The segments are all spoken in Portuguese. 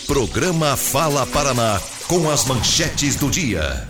Programa Fala Paraná, com as manchetes do dia.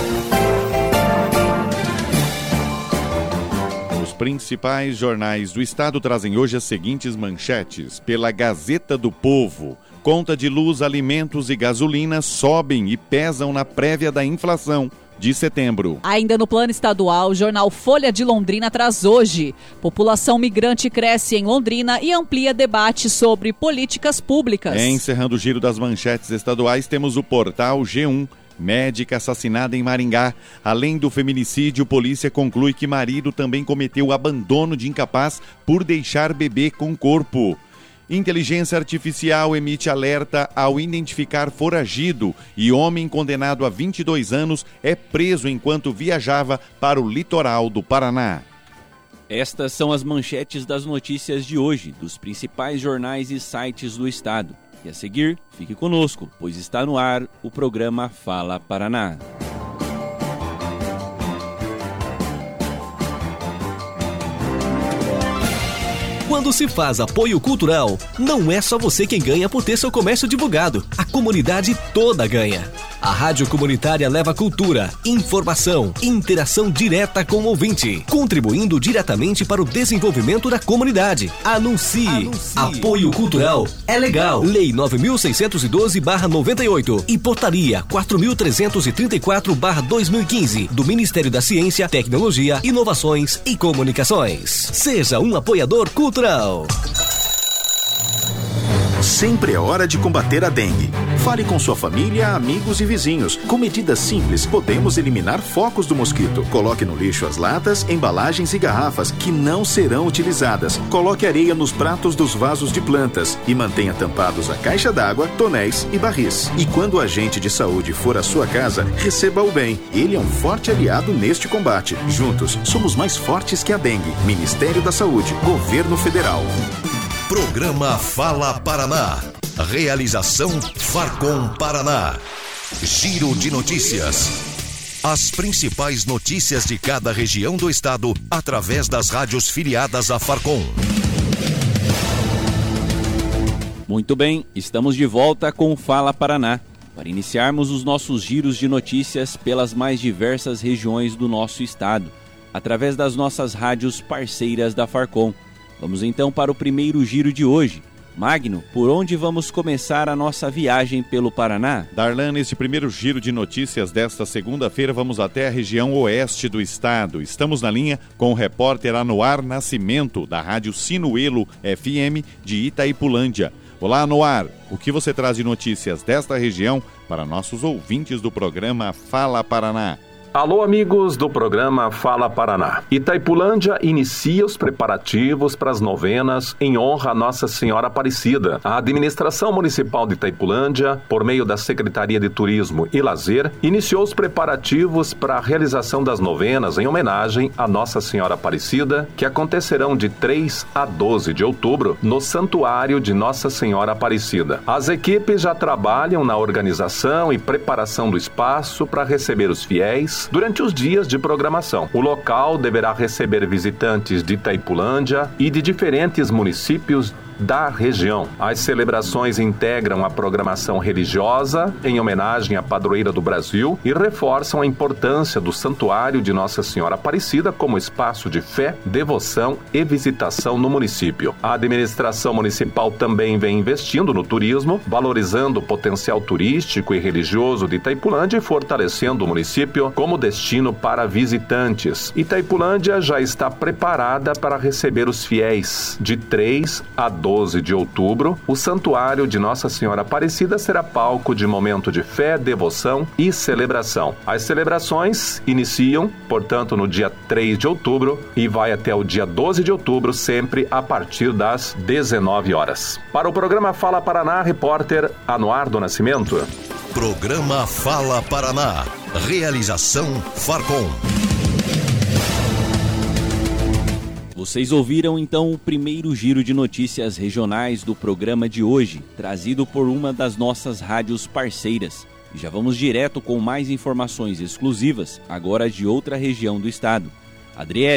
Os principais jornais do estado trazem hoje as seguintes manchetes. Pela Gazeta do Povo, conta de luz, alimentos e gasolina sobem e pesam na prévia da inflação de setembro. Ainda no plano estadual, o jornal Folha de Londrina traz hoje: população migrante cresce em Londrina e amplia debate sobre políticas públicas. Encerrando o giro das manchetes estaduais, temos o portal G1. Médica assassinada em Maringá. Além do feminicídio, polícia conclui que marido também cometeu abandono de incapaz por deixar bebê com corpo. Inteligência artificial emite alerta ao identificar foragido e homem condenado a 22 anos é preso enquanto viajava para o litoral do Paraná. Estas são as manchetes das notícias de hoje, dos principais jornais e sites do estado. E a seguir, fique conosco, pois está no ar o programa Fala Paraná. Quando se faz apoio cultural, não é só você quem ganha por ter seu comércio divulgado. A comunidade toda ganha. A Rádio Comunitária leva cultura, informação e interação direta com o ouvinte, contribuindo diretamente para o desenvolvimento da comunidade. Anuncie. Apoio cultural é legal. Lei 9.612/98 e Portaria 4.334/2015 do Ministério da Ciência, Tecnologia, Inovações e Comunicações. Seja um apoiador cultural. Sempre é hora de combater a dengue. Fale com sua família, amigos e vizinhos. Com medidas simples, podemos eliminar focos do mosquito. Coloque no lixo as latas, embalagens e garrafas que não serão utilizadas. Coloque areia nos pratos dos vasos de plantas e mantenha tampados a caixa d'água, tonéis e barris. E quando o agente de saúde for à sua casa, receba-o bem. Ele é um forte aliado neste combate. Juntos, somos mais fortes que a dengue. Ministério da Saúde, Governo Federal. Programa Fala Paraná. Realização Farcom Paraná. Giro de notícias. As principais notícias de cada região do estado através das rádios filiadas à Farcom. Muito bem, estamos de volta com o Fala Paraná, para iniciarmos os nossos giros de notícias pelas mais diversas regiões do nosso estado, através das nossas rádios parceiras da Farcom. Vamos então para o primeiro giro de hoje. Magno, por onde vamos começar a nossa viagem pelo Paraná? Darlan, nesse primeiro giro de notícias desta segunda-feira, vamos até a região oeste do estado. Estamos na linha com o repórter Anoar Nascimento, da Rádio Sinuelo FM de Itaipulândia. Olá, Anoar, o que você traz de notícias desta região para nossos ouvintes do programa Fala Paraná? Alô, amigos do programa Fala Paraná. Itaipulândia inicia os preparativos para as novenas em honra a Nossa Senhora Aparecida. A administração municipal de Itaipulândia, por meio da Secretaria de Turismo e Lazer, iniciou os preparativos para a realização das novenas em homenagem a Nossa Senhora Aparecida, que acontecerão de 3 a 12 de outubro no Santuário de Nossa Senhora Aparecida. As equipes já trabalham na organização e preparação do espaço para receber os fiéis durante os dias de programação. O local deverá receber visitantes de Itaipulândia e de diferentes municípios da região. As celebrações integram a programação religiosa em homenagem à padroeira do Brasil e reforçam a importância do Santuário de Nossa Senhora Aparecida como espaço de fé, devoção e visitação no município. A administração municipal também vem investindo no turismo, valorizando o potencial turístico e religioso de Itaipulândia e fortalecendo o município como destino para visitantes. Itaipulândia já está preparada para receber os fiéis. De 3 a 12 de outubro, o Santuário de Nossa Senhora Aparecida será palco de momento de fé, devoção e celebração. As celebrações iniciam, portanto, no dia 3 de outubro e vai até o dia 12 de outubro, sempre a partir das 19 horas. Para o programa Fala Paraná, repórter Anoar do Nascimento. Programa Fala Paraná. Realização Farcom. Vocês ouviram então o primeiro giro de notícias regionais do programa de hoje, trazido por uma das nossas rádios parceiras. E já vamos direto com mais informações exclusivas, agora de outra região do estado. Adriele.